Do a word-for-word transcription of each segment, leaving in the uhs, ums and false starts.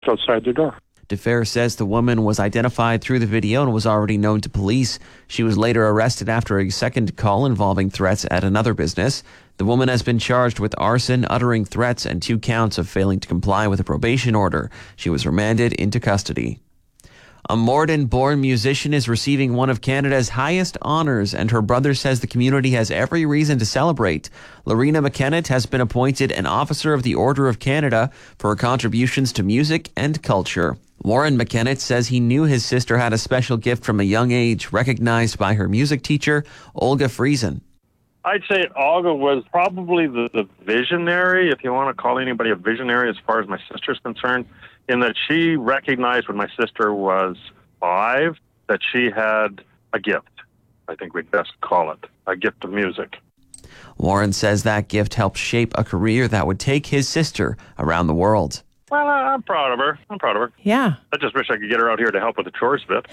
outside their door. DeFer says the woman was identified through the video and was already known to police. She was later arrested after a second call involving threats at another business. The woman has been charged with arson, uttering threats, and two counts of failing to comply with a probation order. She was remanded into custody. A Morden-born musician is receiving one of Canada's highest honors, and her brother says the community has every reason to celebrate. Lorena McKennett has been appointed an Officer of the Order of Canada for her contributions to music and culture. Warren McKennett says he knew his sister had a special gift from a young age, recognized by her music teacher, Olga Friesen. I'd say Olga was probably the, the visionary, if you want to call anybody a visionary as far as my sister's concerned, in that she recognized when my sister was five that she had a gift. I think we'd best call it a gift of music. Warren says that gift helped shape a career that would take his sister around the world. Well, I'm proud of her. I'm proud of her. Yeah. I just wish I could get her out here to help with the chores bit.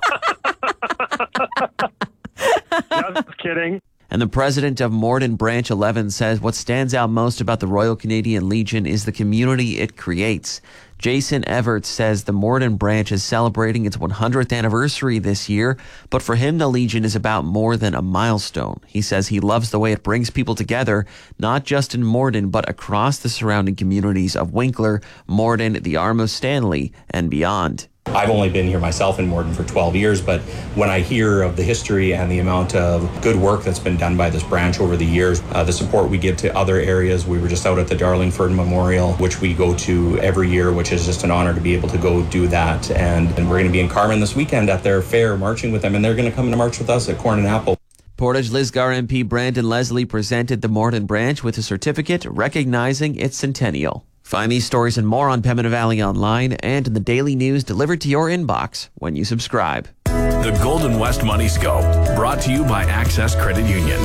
Just kidding. And the president of Morden Branch eleven says what stands out most about the Royal Canadian Legion is the community it creates. Jason Everts says the Morden Branch is celebrating its one hundredth anniversary this year, but for him the Legion is about more than a milestone. He says he loves the way it brings people together, not just in Morden, but across the surrounding communities of Winkler, Morden, the Arm of Stanley, and beyond. I've only been here myself in Morden for twelve years, but when I hear of the history and the amount of good work that's been done by this branch over the years, uh, the support we give to other areas, we were just out at the Darlingford Memorial, which we go to every year, which is just an honor to be able to go do that. And, and we're going to be in Carman this weekend at their fair, marching with them, and they're going to come and march with us at Corn and Apple. Portage Lisgar M P Brandon Leslie presented the Morden Branch with a certificate recognizing its centennial. Find these stories and more on Pembina Valley Online and in the daily news delivered to your inbox when you subscribe. The Golden West Money Scope, brought to you by Access Credit Union.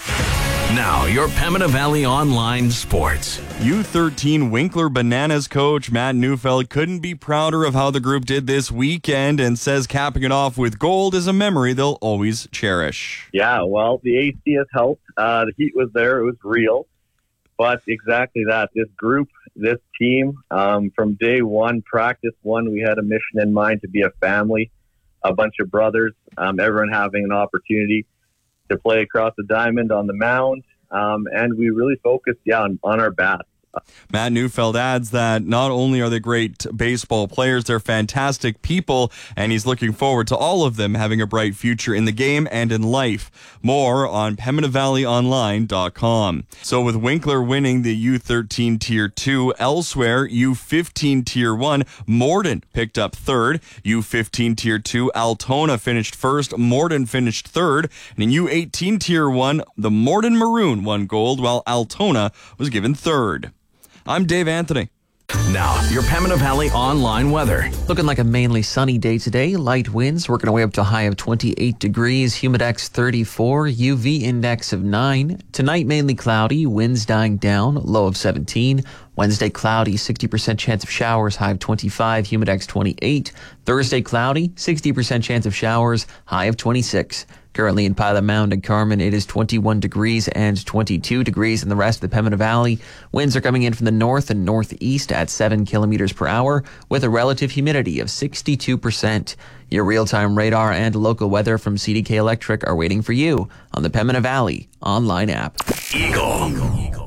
Now, your Pembina Valley Online sports. U thirteen Winkler Bananas coach Matt Neufeld couldn't be prouder of how the group did this weekend and says capping it off with gold is a memory they'll always cherish. Yeah, well, the A C has helped. Uh, the heat was there. It was real. But exactly that. This group, this team, um, from day one, practice one, we had a mission in mind to be a family, a bunch of brothers, um, everyone having an opportunity to play across the diamond on the mound. Um, and we really focused, yeah, on, on our bats. Matt Neufeld adds that not only are they great baseball players, they're fantastic people, and he's looking forward to all of them having a bright future in the game and in life. More on Pembina Valley Online dot com. So with Winkler winning the U thirteen Tier two, elsewhere, U fifteen Tier one, Morden picked up third. U fifteen Tier two, Altona finished first. Morden finished third. And in U eighteen Tier one, the Morden Maroon won gold, while Altona was given third. I'm Dave Anthony. Now, your Pembina Valley Online weather. Looking like a mainly sunny day today. Light winds working our way up to a high of twenty-eight degrees. Humidex thirty-four. U V index of nine. Tonight mainly cloudy. Winds dying down. Low of seventeen. Wednesday cloudy. sixty percent chance of showers. High of twenty-five. Humidex twenty-eight. Thursday cloudy. sixty percent chance of showers. High of twenty-six. Currently in Pilot Mound and Carman, it is twenty-one degrees and twenty-two degrees in the rest of the Pembina Valley. Winds are coming in from the north and northeast at seven kilometers per hour with a relative humidity of sixty-two percent. Your real-time radar and local weather from C D K Electric are waiting for you on the Pembina Valley online app. Eagle. Eagle.